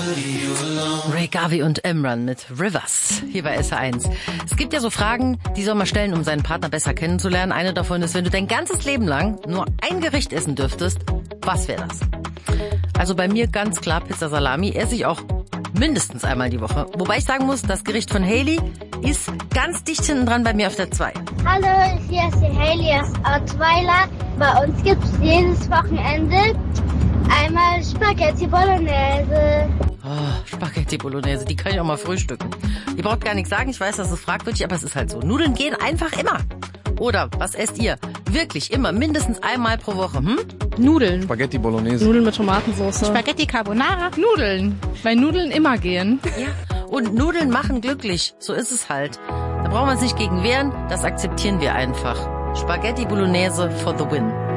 Ray Garvey und Imran mit Rivers hier bei SR1. Es gibt ja so Fragen, die soll man stellen, um seinen Partner besser kennenzulernen. Eine davon ist, wenn du dein ganzes Leben lang nur ein Gericht essen dürftest, was wäre das? Also bei mir ganz klar Pizza Salami, esse ich auch mindestens einmal die Woche. Wobei ich sagen muss, das Gericht von Hailey ist ganz dicht hinten dran bei mir auf der 2. Hallo, hier ist die Hailey aus Ortweiler. Bei uns gibt es jedes Wochenende einmal Spaghetti Bolognese. Oh, Spaghetti Bolognese, die kann ich auch mal frühstücken. Ihr braucht gar nichts sagen, ich weiß, das ist fragwürdig, aber es ist halt so. Nudeln gehen einfach immer. Oder, was esst ihr? Wirklich immer, mindestens einmal pro Woche, Nudeln. Spaghetti Bolognese. Nudeln mit Tomatensauce. Spaghetti Carbonara. Nudeln. Weil Nudeln immer gehen. Ja, und Nudeln machen glücklich, so ist es halt. Da brauchen wir uns nicht gegen wehren, das akzeptieren wir einfach. Spaghetti Bolognese for the win.